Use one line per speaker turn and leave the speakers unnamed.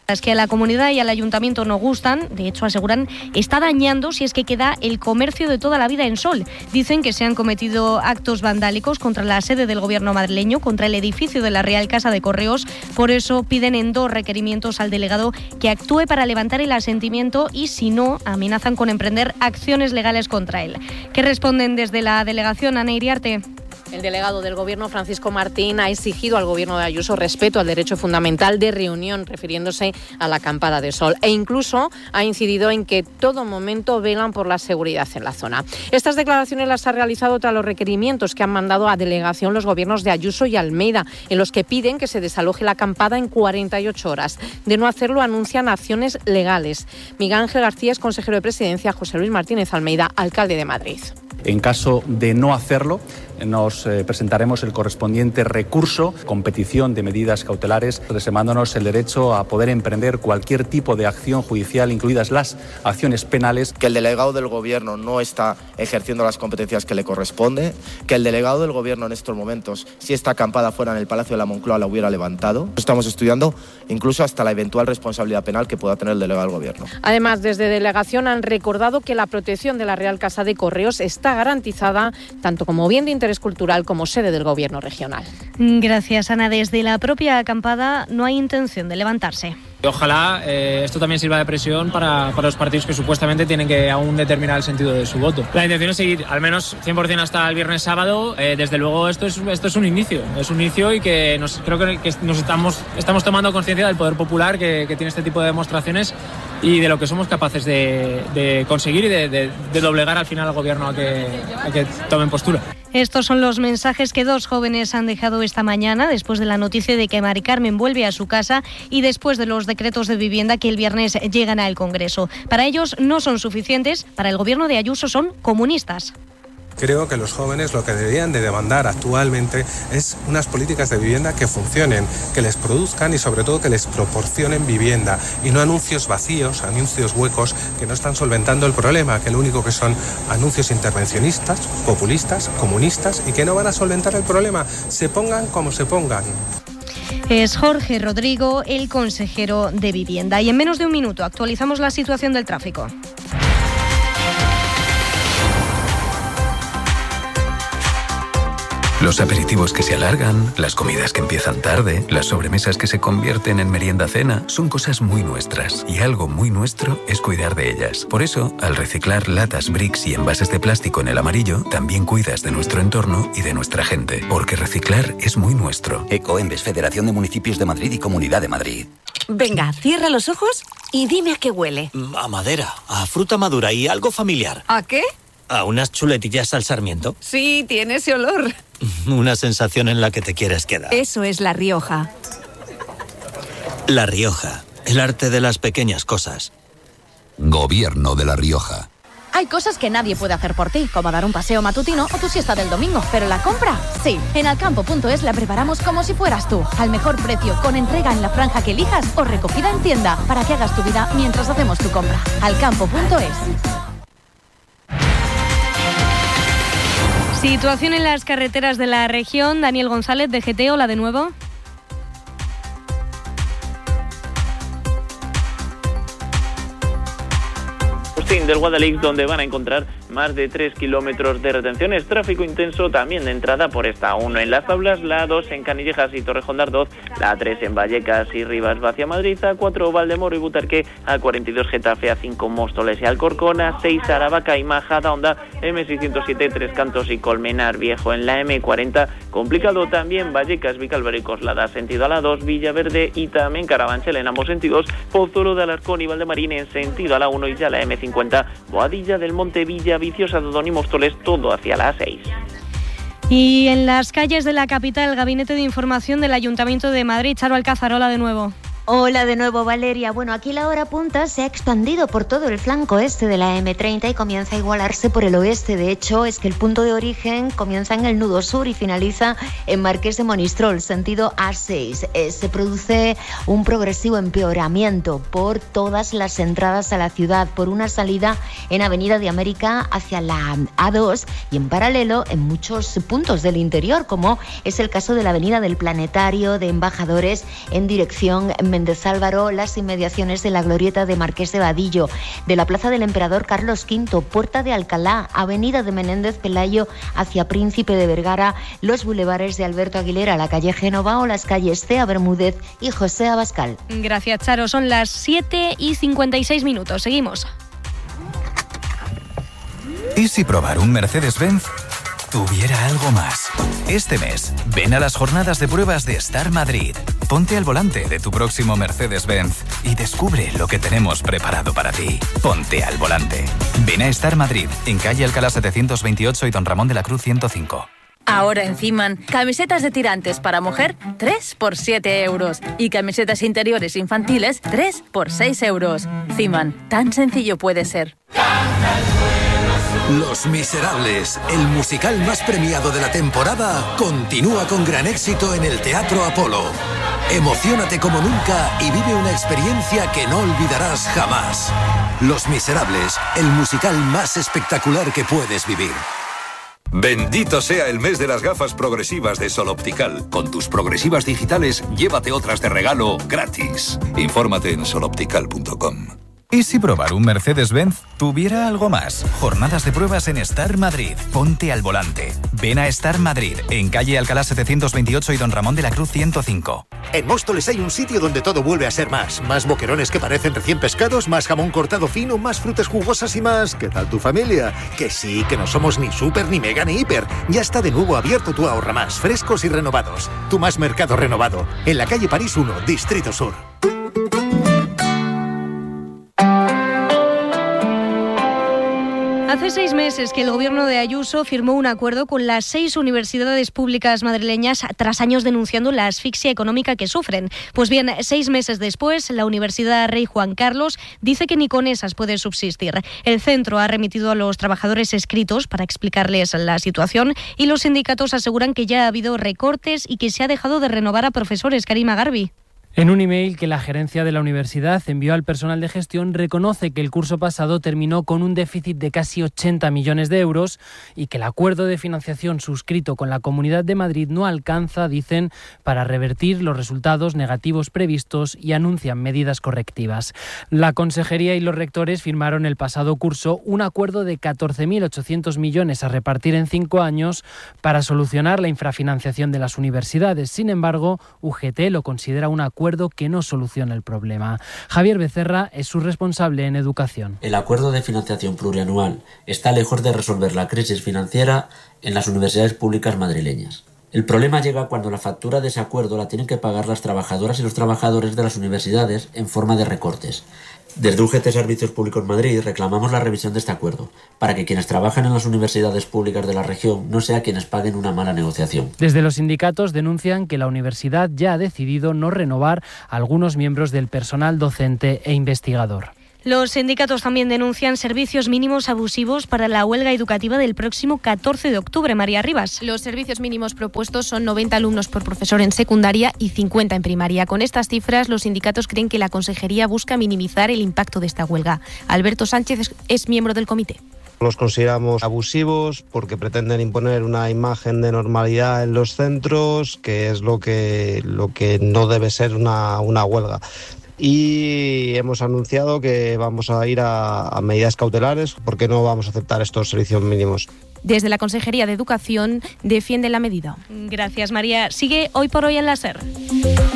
Las que a la comunidad y al ayuntamiento no gustan, de hecho aseguran, está dañando, si es que queda, el comercio de toda la vida en Sol. Dicen que se han cometido actos vandálicos contra la sede del gobierno madrileño, contra el edificio de la Real Casa de Correos. Por eso piden en 2 requerimientos al delegado que actúe para levantar el asentimiento y, si no, amenazan con emprender acciones legales contra él. ¿Qué responden desde la delegación, Ana Iriarte?
El delegado del Gobierno, Francisco Martín, ha exigido al Gobierno de Ayuso respeto al derecho fundamental de reunión, refiriéndose a la acampada de Sol, e incluso ha incidido en que todo momento velan por la seguridad en la zona. Estas declaraciones las ha realizado tras los requerimientos que han mandado a delegación los gobiernos de Ayuso y Almeida, en los que piden que se desaloje la acampada en 48 horas. De no hacerlo, anuncian acciones legales. Miguel Ángel García es consejero de Presidencia, José Luis Martínez Almeida, alcalde de Madrid.
En caso de no hacerlo, nos presentaremos el correspondiente recurso con petición de medidas cautelares, reservándonos el derecho a poder emprender cualquier tipo de acción judicial, incluidas las acciones penales.
Que el delegado del Gobierno no está ejerciendo las competencias que le corresponde, que el delegado del Gobierno en estos momentos, si esta acampada fuera en el Palacio de la Moncloa, la hubiera levantado. Estamos estudiando incluso hasta la eventual responsabilidad penal que pueda tener el delegado del Gobierno.
Además, desde delegación han recordado que la protección de la Real Casa de Correos está garantizada tanto como bien de interés cultural como sede del Gobierno regional.
Gracias, Ana. Desde la propia acampada no hay intención de levantarse.
Ojalá esto también sirva de presión para los partidos que supuestamente tienen que aún determinar el sentido de su voto. La intención es seguir al menos 100% hasta el viernes sábado. Desde luego esto es un inicio. Es un inicio y que creo que nos estamos tomando conciencia del poder popular que tiene este tipo de demostraciones y de lo que somos capaces de conseguir y de doblegar al final al gobierno a que tomen postura.
Estos son los mensajes que 2 jóvenes han dejado esta mañana después de la noticia de que Mari Carmen vuelve a su casa y después de los decretos de vivienda que el viernes llegan al Congreso. Para ellos no son suficientes, para el gobierno de Ayuso son comunistas.
Creo que los jóvenes lo que deberían de demandar actualmente es unas políticas de vivienda que funcionen, que les produzcan y sobre todo que les proporcionen vivienda y no anuncios vacíos, anuncios huecos que no están solventando el problema, que lo único que son anuncios intervencionistas, populistas, comunistas y que no van a solventar el problema, se pongan como se pongan.
Es Jorge Rodrigo, el consejero de Vivienda. Y en menos de un minuto actualizamos la situación del tráfico.
Los aperitivos que se alargan, las comidas que empiezan tarde, las sobremesas que se convierten en merienda-cena, son cosas muy nuestras. Y algo muy nuestro es cuidar de ellas. Por eso, al reciclar latas, bricks y envases de plástico en el amarillo, también cuidas de nuestro entorno y de nuestra gente. Porque reciclar es muy nuestro.
Ecoembes, Federación de Municipios de Madrid y Comunidad de Madrid.
Venga, cierra los ojos y dime a qué huele.
A madera, a fruta madura y algo familiar.
¿A qué?
A unas chuletillas al sarmiento.
Sí, tiene ese olor.
Una sensación en la que te quieres quedar.
Eso es La Rioja.
La Rioja, el arte de las pequeñas cosas.
Gobierno de La Rioja.
Hay cosas que nadie puede hacer por ti, como dar un paseo matutino o tu siesta del domingo, pero la compra, sí. En Alcampo.es la preparamos como si fueras tú, al mejor precio, con entrega en la franja que elijas o recogida en tienda, para que hagas tu vida mientras hacemos tu compra. Alcampo.es.
Situación en las carreteras de la región. Daniel González, de GT, hola de nuevo.
Del Guadalix, donde van a encontrar más de 3 kilómetros de retenciones, tráfico intenso también de entrada por esta 1 en Las Tablas, la 2 en Canillejas y Torrejón de Ardoz, la 3 en Vallecas y Rivas hacia Madrid, A4 Valdemoro y Butarque, A42 Getafe, A5 Móstoles y Alcorcón, A6 Aravaca y Majada Honda, M607 Tres Cantos y Colmenar Viejo en la M40, complicado también Vallecas, Vicálvaro y Coslada sentido a la 2, Villaverde y también Carabanchel en ambos sentidos, Pozuelo de Alarcón y Valdemarín en sentido a la 1 y ya la M50, Boadilla del Monte, Villa Viciosa, Dodón y Móstoles, todo hacia la 6.
Y en las calles de la capital, el Gabinete de Información del Ayuntamiento de Madrid. Charo Alcázar, hola de nuevo.
Hola de nuevo, Valeria. Bueno, aquí la hora punta se ha expandido por todo el flanco este de la M30 y comienza a igualarse por el oeste. De hecho, es que el punto de origen comienza en el nudo sur y finaliza en Marqués de Monistrol, sentido A6. Se produce un progresivo empeoramiento por todas las entradas a la ciudad, por una salida en Avenida de América hacia la A2 y en paralelo en muchos puntos del interior, como es el caso de la Avenida del Planetario, de Embajadores en dirección Méndez Álvaro, las inmediaciones de la glorieta de Marqués de Vadillo, de la Plaza del Emperador Carlos V, Puerta de Alcalá, Avenida de Menéndez Pelayo hacia Príncipe de Vergara, los bulevares de Alberto Aguilera, la calle Génova o las calles Cea Bermúdez y José Abascal.
Gracias, Charo. Son las 7:56. Seguimos.
¿Y si probar un Mercedes-Benz tuviera algo más? Este mes, ven a las jornadas de pruebas de Star Madrid. Ponte al volante de tu próximo Mercedes-Benz y descubre lo que tenemos preparado para ti. Ponte al volante. Ven a Star Madrid, en calle Alcalá 728 y Don Ramón de la Cruz 105.
Ahora en Ciman, camisetas de tirantes para mujer, 3 por 7 euros. Y camisetas interiores infantiles, 3 por 6 euros. Ciman, tan sencillo puede ser.
Los Miserables, el musical más premiado de la temporada, continúa con gran éxito en el Teatro Apolo. Emociónate como nunca y vive una experiencia que no olvidarás jamás. Los Miserables, el musical más espectacular que puedes vivir.
Bendito sea el mes de las gafas progresivas de Sol Optical. Con tus progresivas digitales, llévate otras de regalo gratis. Infórmate en soloptical.com.
¿Y si probar un Mercedes-Benz tuviera algo más? Jornadas de pruebas en Star Madrid. Ponte al volante. Ven a Star Madrid, en calle Alcalá 728 y Don Ramón de la Cruz 105.
En Móstoles hay un sitio donde todo vuelve a ser más. Más boquerones que parecen recién pescados, más jamón cortado fino, más frutas jugosas y más. ¿Qué tal tu familia? Que sí, que no somos ni súper, ni mega, ni hiper. Ya está de nuevo abierto tu Ahorra Más, frescos y renovados. Tu Más Mercado renovado. En la calle París 1, Distrito Sur.
Hace 6 meses que el gobierno de Ayuso firmó un acuerdo con las 6 universidades públicas madrileñas tras años denunciando la asfixia económica que sufren. Pues bien, 6 meses después, la Universidad Rey Juan Carlos dice que ni con esas puede subsistir. El centro ha remitido a los trabajadores escritos para explicarles la situación y los sindicatos aseguran que ya ha habido recortes y que se ha dejado de renovar a profesores. Karima Garbi.
En un email que la gerencia de la universidad envió al personal de gestión, reconoce que el curso pasado terminó con un déficit de casi 80 millones de euros y que el acuerdo de financiación suscrito con la Comunidad de Madrid no alcanza, dicen, para revertir los resultados negativos previstos y anuncian medidas correctivas. La consejería y los rectores firmaron el pasado curso un acuerdo de 14.800 millones a repartir en 5 años para solucionar la infrafinanciación de las universidades. Sin embargo, UGT lo considera un acuerdo que no soluciona el problema. Javier Becerra es su responsable en educación.
El acuerdo de financiación plurianual está lejos de resolver la crisis financiera en las universidades públicas madrileñas. El problema llega cuando la factura de ese acuerdo la tienen que pagar las trabajadoras y los trabajadores de las universidades en forma de recortes. Desde UGT Servicios Públicos Madrid reclamamos la revisión de este acuerdo, para que quienes trabajan en las universidades públicas de la región no sean quienes paguen una mala negociación.
Desde los sindicatos denuncian que la universidad ya ha decidido no renovar a algunos miembros del personal docente e investigador.
Los sindicatos también denuncian servicios mínimos abusivos para la huelga educativa del próximo 14 de octubre. María Rivas.
Los servicios mínimos propuestos son 90 alumnos por profesor en secundaria y 50 en primaria. Con estas cifras, los sindicatos creen que la consejería busca minimizar el impacto de esta huelga. Alberto Sánchez es miembro del comité.
Los consideramos abusivos porque pretenden imponer una imagen de normalidad en los centros, que es lo que no debe ser una huelga. Y hemos anunciado que vamos a ir a medidas cautelares porque no vamos a aceptar estos servicios mínimos.
Desde la Consejería de Educación defiende la medida.
Gracias, María. Sigue Hoy por Hoy en la SER.